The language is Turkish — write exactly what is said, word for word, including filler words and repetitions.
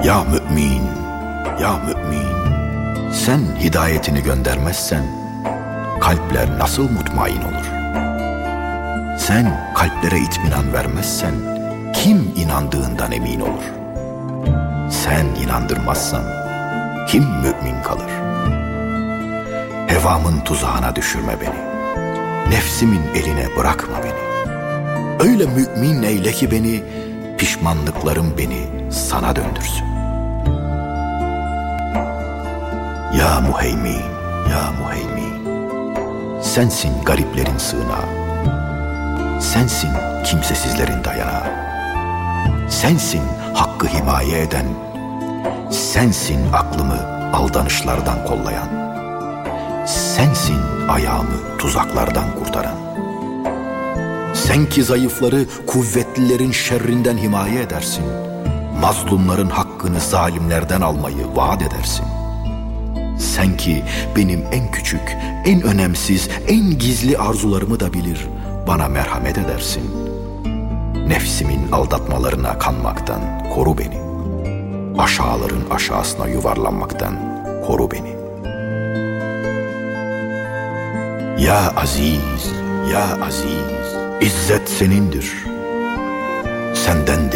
Ya mümin, ya mümin, sen hidayetini göndermezsen kalpler nasıl mutmain olur? Sen kalplere itminan vermezsen kim inandığından emin olur? Sen inandırmazsan kim mümin kalır? Hevamın tuzağına düşürme beni, nefsimin eline bırakma beni. Öyle mümin eyle ki beni, pişmanlıklarım beni sana döndürsün. Ya Muheymin, ya Muheymin, sensin gariplerin sığınağı, sensin kimsesizlerin dayanağı, sensin hakkı himaye eden, sensin aklımı aldanışlardan kollayan, sensin ayağımı tuzaklardan kurtaran. Sen ki zayıfları kuvvetlilerin şerrinden himaye edersin, mazlumların hakkını zalimlerden almayı vaat edersin. Sen ki benim en küçük, en önemsiz, en gizli arzularımı da bilir, bana merhamet edersin. Nefsimin aldatmalarına kanmaktan koru beni. Aşağıların aşağısına yuvarlanmaktan koru beni. Ya Aziz, ya Aziz, İzzet senindir. Senden